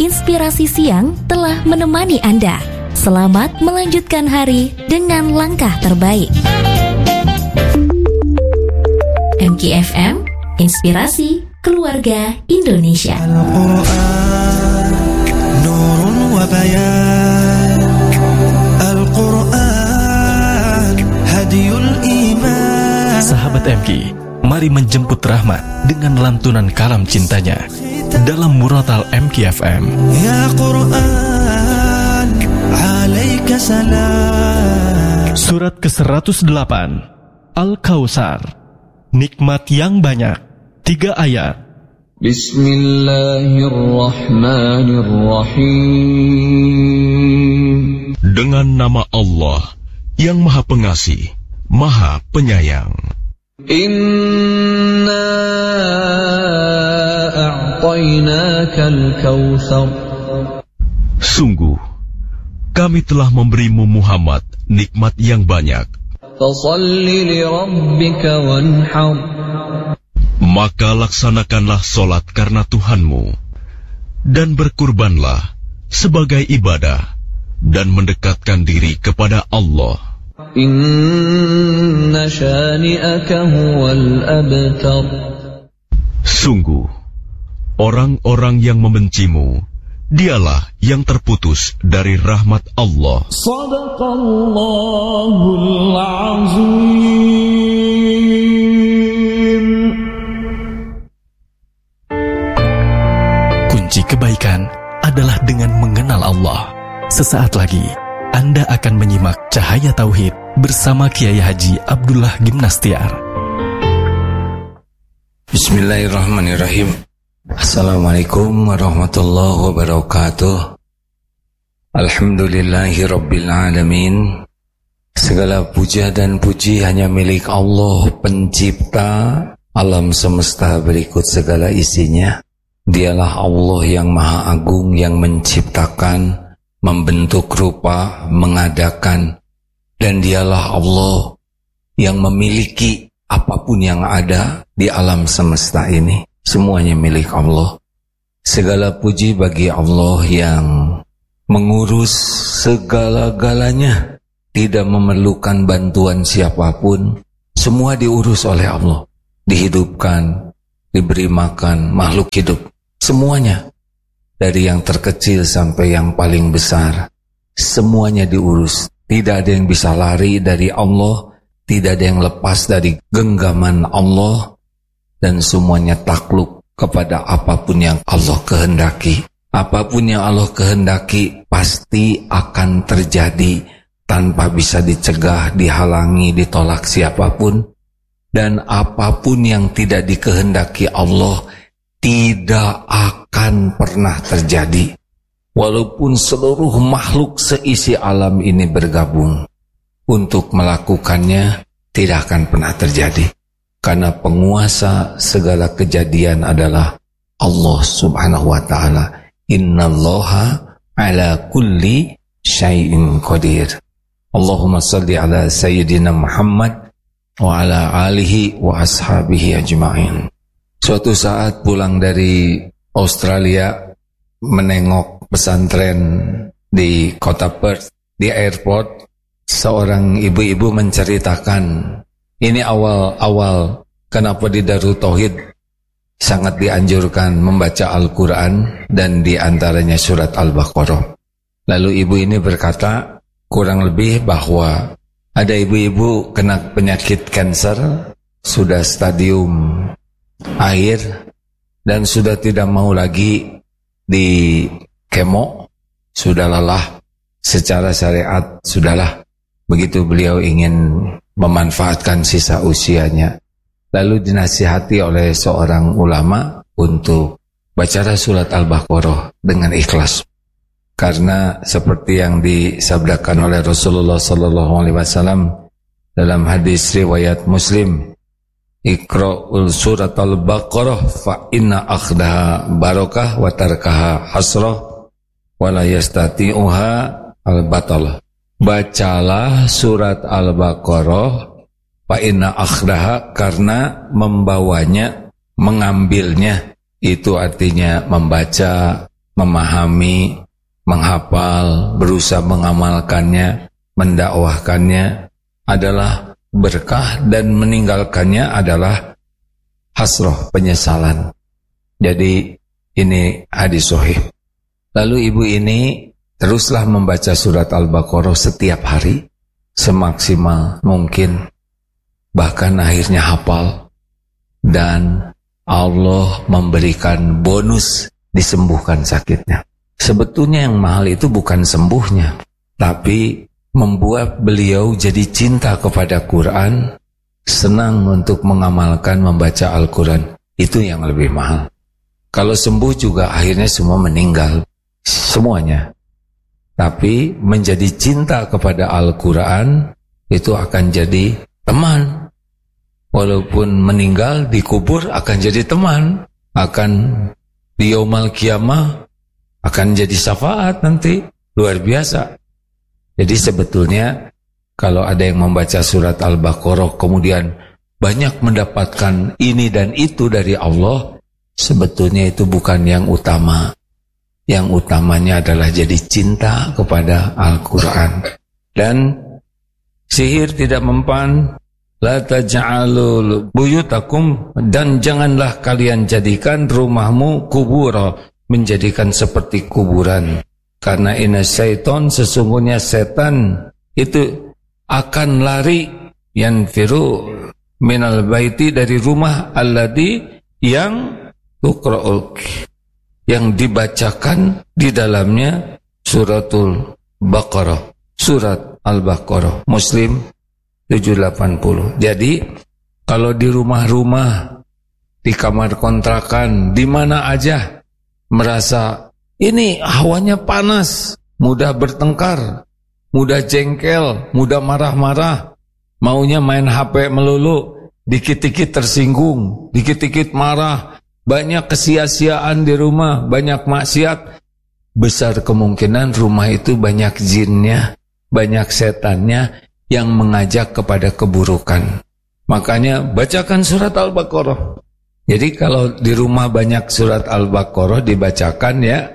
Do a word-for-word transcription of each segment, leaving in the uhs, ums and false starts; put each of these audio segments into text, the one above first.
Inspirasi Siang telah menemani Anda. Selamat melanjutkan hari dengan langkah terbaik. M K F M, Inspirasi Keluarga Indonesia. Al-Quran Nurun wa Bayan, Al-Quran Hadiyul Iman. Sahabat M K, mari menjemput rahmat dengan lantunan kalam cintanya dalam Muratal M K F M. Ya Quran, alaika salam. Surat ke seratus delapan, Al-Kautsar, nikmat yang banyak. Tiga ayat. Bismillahirrahmanirrahim. Dengan nama Allah yang Maha Pengasih, Maha Penyayang. Inna a'tainakal kautsar. Sungguh, kami telah memberimu Muhammad nikmat yang banyak. Fasalli li rabbika wanhar. Maka laksanakanlah solat karena Tuhanmu, dan berkurbanlah sebagai ibadah, dan mendekatkan diri kepada Allah. Inna syani'aka huwal abtar. Sungguh, orang-orang yang membencimu, dialah yang terputus dari rahmat Allah. Shadaqallahul azim. Kunci kebaikan adalah dengan mengenal Allah. Sesaat lagi Anda akan menyimak Cahaya Tauhid bersama Kiai Haji Abdullah Gimnastiar. Bismillahirrahmanirrahim. Assalamualaikum warahmatullahi wabarakatuh. Alhamdulillahi rabbil alamin. Segala puja dan puji hanya milik Allah, pencipta alam semesta berikut segala isinya. Dialah Allah yang maha agung, yang menciptakan, membentuk rupa, mengadakan. Dan dialah Allah yang memiliki apapun yang ada di alam semesta ini. Semuanya milik Allah. Segala puji bagi Allah yang mengurus segala-galanya, tidak memerlukan bantuan siapapun. Semua diurus oleh Allah. Dihidupkan, diberi makan, makhluk hidup. Semuanya, dari yang terkecil sampai yang paling besar, semuanya diurus. Tidak ada yang bisa lari dari Allah, tidak ada yang lepas dari genggaman Allah, dan semuanya takluk kepada apapun yang Allah kehendaki. Apapun yang Allah kehendaki pasti akan terjadi tanpa bisa dicegah, dihalangi, ditolak siapapun. Dan apapun yang tidak dikehendaki Allah tidak akan pernah terjadi. Walaupun seluruh makhluk seisi alam ini bergabung untuk melakukannya, tidak akan pernah terjadi. Karena penguasa segala kejadian adalah Allah subhanahu wa ta'ala. Innallaha ala kulli syai'in qadir. Allahumma salli ala Sayyidina Muhammad wa ala alihi wa ashabihi ajma'in. Suatu saat pulang dari Australia, menengok pesantren di kota Perth, di airport, seorang ibu-ibu menceritakan, ini awal-awal kenapa di Darul Tauhid sangat dianjurkan membaca Al-Quran, dan diantaranya surat Al-Baqarah. Lalu ibu ini berkata, kurang lebih bahwa ada ibu-ibu kena penyakit kanker, sudah stadium akhir, dan sudah tidak mau lagi di kemo, sudah lelah secara syariat, sudahlah. Begitu beliau ingin memanfaatkan sisa usianya, lalu dinasihati oleh seorang ulama untuk baca surat Al-Baqarah dengan ikhlas. Karena seperti yang disabdakan oleh Rasulullah sallallahu alaihi wasallam dalam hadis riwayat Muslim, Iqra'ul surat Al-Baqarah fa inna akhdaha barakah wa tarkaha hasrah wa la yastati'uha al-batal. Bacalah surat Al-Baqarah fa inna akhdaha, karena membawanya, mengambilnya, itu artinya membaca, memahami, menghafal, berusaha mengamalkannya, mendakwahkannya adalah berkah, dan meninggalkannya adalah hasroh, penyesalan. Jadi ini hadis sahih. Lalu ibu ini teruslah membaca surat Al-Baqarah setiap hari semaksimal mungkin, bahkan akhirnya hafal, dan Allah memberikan bonus disembuhkan sakitnya. Sebetulnya yang mahal itu bukan sembuhnya, tapi membuat beliau jadi cinta kepada Quran, senang untuk mengamalkan membaca Al-Quran. Itu yang lebih mahal. Kalau sembuh juga akhirnya semua meninggal, semuanya. Tapi menjadi cinta kepada Al-Quran itu akan jadi teman. Walaupun meninggal dikubur akan jadi teman, akan di yaumul qiyamah akan jadi syafaat nanti, luar biasa. Jadi sebetulnya kalau ada yang membaca surat Al-Baqarah kemudian banyak mendapatkan ini dan itu dari Allah, sebetulnya itu bukan yang utama. Yang utamanya adalah jadi cinta kepada Al-Quran. Dan sihir tidak mempan. La taj'alul buyutakum, dan janganlah kalian jadikan rumahmu kubura, menjadikan seperti kuburan. Karena inna syaiton, sesungguhnya setan itu akan lari, yanfiru minal baiti, dari rumah alladhi, yang tuqra'ul, yang dibacakan di dalamnya suratul Baqarah, surat Al-Baqarah. Muslim tujuh delapan puluh. Jadi kalau di rumah-rumah, di kamar kontrakan, di mana aja merasa ini hawanya panas, mudah bertengkar, mudah jengkel, mudah marah-marah, maunya main H P melulu, dikit-dikit tersinggung, dikit-dikit marah, banyak kesia-siaan di rumah, banyak maksiat, besar kemungkinan rumah itu banyak jinnya, banyak setannya yang mengajak kepada keburukan. Makanya bacakan surat Al-Baqarah. Jadi kalau di rumah banyak surat Al-Baqarah dibacakan ya,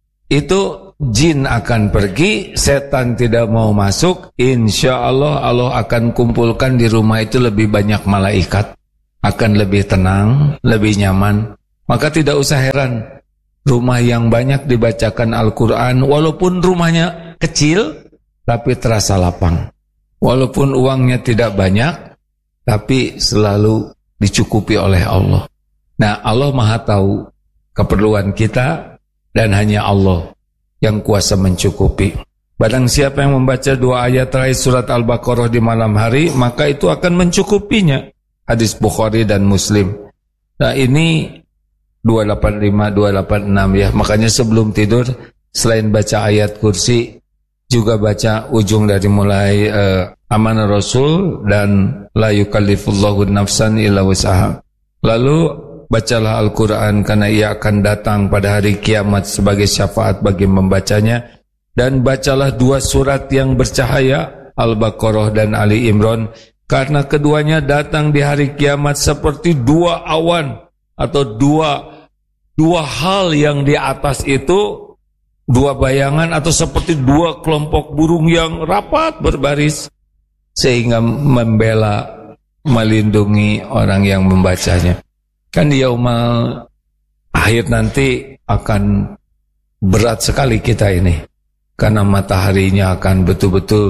itu jin akan pergi, setan tidak mau masuk, insya Allah Allah akan kumpulkan di rumah itu lebih banyak malaikat, akan lebih tenang, lebih nyaman. Maka tidak usah heran rumah yang banyak dibacakan Al-Quran, walaupun rumahnya kecil tapi terasa lapang. Walaupun uangnya tidak banyak, tapi selalu dicukupi oleh Allah. Nah, Allah Maha tahu keperluan kita, dan hanya Allah yang kuasa mencukupi. Barang siapa yang membaca dua ayat terakhir surat Al-Baqarah di malam hari, maka itu akan mencukupinya. Hadis Bukhari dan Muslim. Nah, ini dua delapan lima, dua delapan enam ya. Makanya sebelum tidur, selain baca ayat kursi, juga baca ujung dari mulai uh, amanah Rasul dan la yukallifullahu nafsan illa wus'aha. Lalu bacalah Al-Quran karena ia akan datang pada hari kiamat sebagai syafaat bagi membacanya. Dan bacalah dua surat yang bercahaya, Al-Baqarah dan Ali Imran, karena keduanya datang di hari kiamat seperti dua awan atau dua dua hal yang di atas itu, dua bayangan atau seperti dua kelompok burung yang rapat berbaris, sehingga membela, melindungi orang yang membacanya. Kan di yaumul akhir nanti akan berat sekali kita ini, karena mataharinya akan betul-betul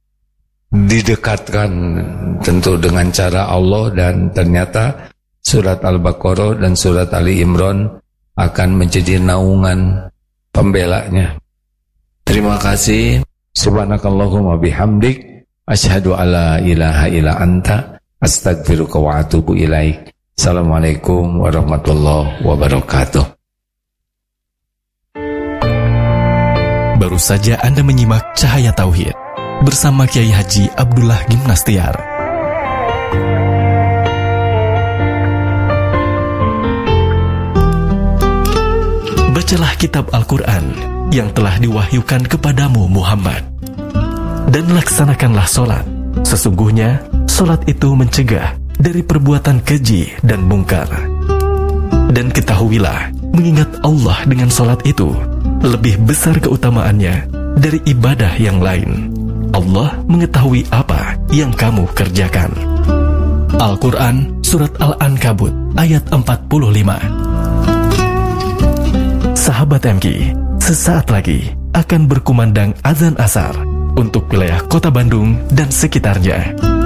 didekatkan tentu dengan cara Allah, dan ternyata surat Al-Baqarah dan surat Ali Imran akan menjadi naungan pembelanya. Terima kasih. Subhanakallahumma bihamdik, asyhadu alla ilaha illa anta, astaghfiruka wa atubu ilaik. Assalamualaikum warahmatullahi wabarakatuh. Baru saja Anda menyimak Cahaya Tauhid bersama Kiai Haji Abdullah Gimnas Tiar. Bacalah kitab Al-Quran yang telah diwahyukan kepadamu Muhammad, dan laksanakanlah solat. Sesungguhnya solat itu mencegah dari perbuatan keji dan mungkar. Dan ketahuilah, mengingat Allah dengan solat itu lebih besar keutamaannya dari ibadah yang lain. Allah mengetahui apa yang kamu kerjakan. Al-Quran Surat Al-Ankabut ayat empat puluh lima. Sahabat M K, sesaat lagi akan berkumandang azan asar untuk wilayah Kota Bandung dan sekitarnya.